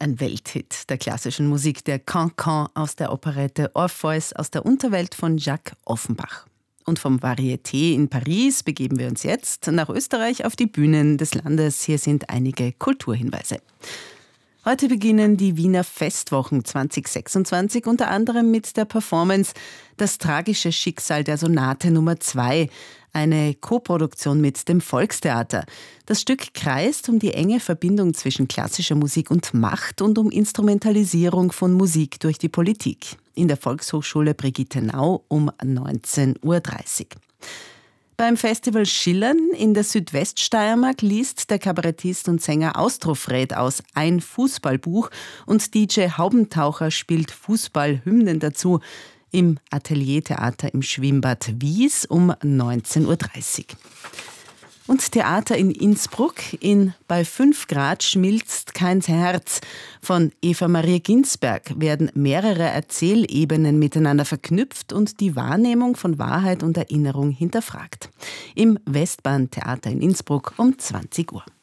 Ein Welthit der klassischen Musik, der Cancan aus der Operette Orpheus aus der Unterwelt von Jacques Offenbach. Und vom Varieté in Paris begeben wir uns jetzt nach Österreich auf die Bühnen des Landes. Hier sind einige Kulturhinweise. Heute beginnen die Wiener Festwochen 2026 unter anderem mit der Performance Das tragische Schicksal der Sonate Nummer 2, eine Koproduktion mit dem Volkstheater. Das Stück kreist um die enge Verbindung zwischen klassischer Musik und Macht und um Instrumentalisierung von Musik durch die Politik. In der Volkshochschule Brigittenau um 19.30 Uhr. Beim Festival Schillern in der Südweststeiermark liest der Kabarettist und Sänger Austrofred aus Ein Fußballbuch und DJ Haubentaucher spielt Fußballhymnen dazu im Ateliertheater im Schwimmbad Wies um 19.30 Uhr. Und Theater in Innsbruck in Bei 5 Grad schmilzt kein Herz von Eva Maria Ginsberg werden mehrere Erzählebenen miteinander verknüpft und die Wahrnehmung von Wahrheit und Erinnerung hinterfragt. Im Westbahntheater in Innsbruck um 20 Uhr.